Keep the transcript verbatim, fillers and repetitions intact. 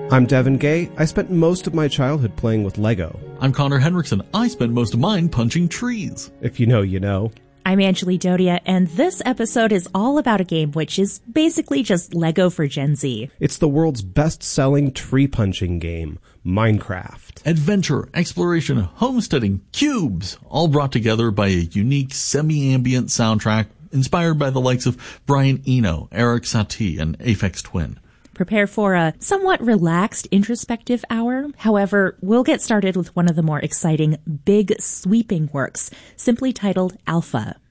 I'm Devin Gay. I spent most of my childhood playing with Lego. I'm Connor Henriksen. I spent most of mine punching trees. If you know, you know. I'm Angeli Dodia, and this episode is all about a game which is basically just Lego for Gen Z. It's the world's best-selling tree-punching game, Minecraft. Adventure, exploration, homesteading, cubes, all brought together by a unique semi-ambient soundtrack inspired by the likes of Brian Eno, Eric Satie, and Aphex Twin. Prepare for a somewhat relaxed, introspective hour. However, we'll get started with one of the more exciting, big, sweeping works, simply titled Alpha.